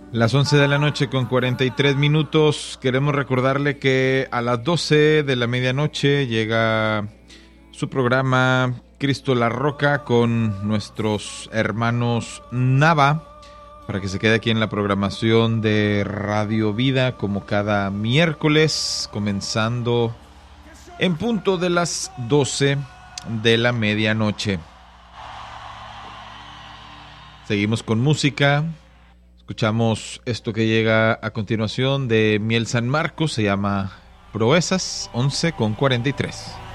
Las 11 de la noche con 43 minutos. Queremos recordarle que a las 12 de la medianoche llega su programa Cristo la Roca con nuestros hermanos Nava, para que se quede aquí en la programación de Radio Vida como cada miércoles, comenzando en punto de las 12 de la medianoche. Seguimos con música. Escuchamos esto que llega a continuación de Miel San Marcos, se llama Proezas, 11 con 43.